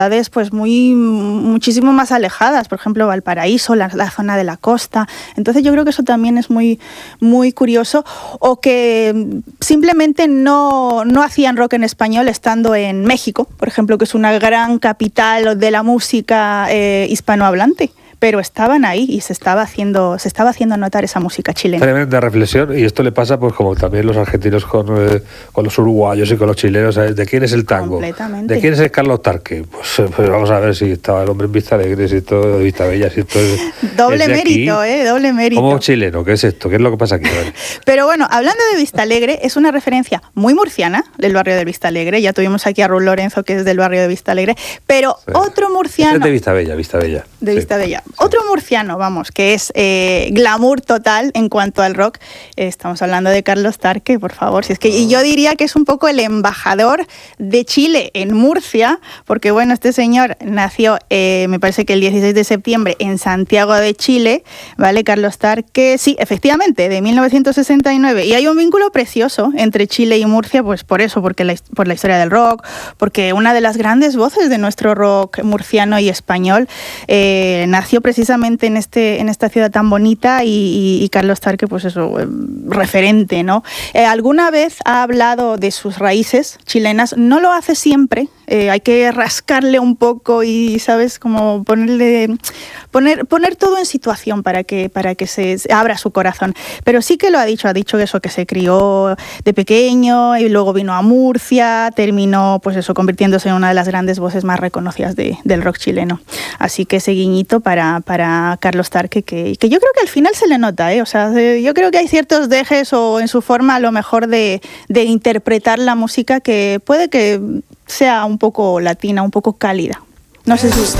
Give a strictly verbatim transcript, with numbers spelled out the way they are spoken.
pues muy muchísimo más alejadas, por ejemplo Valparaíso, la, la zona de la costa. Entonces yo creo que eso también es muy, muy curioso, o que simplemente no, no hacían rock en español estando en México, por ejemplo, que es una gran capital de la música eh, hispanohablante. Pero estaban ahí y se estaba haciendo se estaba haciendo notar esa música chilena. Tremenda reflexión, y esto le pasa pues como también los argentinos con, eh, con los uruguayos y con los chilenos, ¿sabes? ¿De quién es el tango? Completamente. ¿De quién es el Carlos Tarque? Pues, pues vamos a ver si estaba el hombre en Vista Alegre, si esto de Vista Bella, si esto es... Doble es de mérito, aquí. ¿eh? Doble mérito. Como chileno, ¿qué es esto? ¿Qué es lo que pasa aquí? Pero bueno, hablando de Vista Alegre, es una referencia muy murciana del barrio de Vista Alegre. Ya tuvimos aquí a Raúl Lorenzo, que es del barrio de Vista Alegre, pero sí. Otro murciano... Es de Vista Bella, Vista Bella. De sí. Vista Bella. Sí. Otro murciano, vamos, que es eh, glamour total en cuanto al rock. Eh, estamos hablando de Carlos Tarque, por favor. Si es que, y yo diría que es un poco el embajador de Chile en Murcia, porque bueno, este señor nació, eh, me parece que el dieciséis de septiembre en Santiago de Chile, ¿vale? Carlos Tarque, sí, efectivamente, de mil novecientos sesenta y nueve. Y hay un vínculo precioso entre Chile y Murcia, pues por eso, porque la, por la historia del rock, porque una de las grandes voces de nuestro rock murciano y español eh, nació precisamente en este en esta ciudad tan bonita, y, y, y Carlos Tarque, pues eso, eh, referente, ¿no? Eh, alguna vez ha hablado de sus raíces chilenas, no lo hace siempre, eh, hay que rascarle un poco y, ¿sabes?, como ponerle, poner, poner todo en situación para que, para que se, se abra su corazón, pero sí que lo ha dicho, ha dicho eso, que se crió de pequeño y luego vino a Murcia, terminó, pues eso, convirtiéndose en una de las grandes voces más reconocidas de, del rock chileno. Así que ese guiñito para, para Carlos Tarque, Que, que yo creo que al final se le nota, ¿eh? O sea, yo creo que hay ciertos dejes o en su forma a lo mejor de, de interpretar la música que puede que sea un poco latina, un poco cálida. No sé si...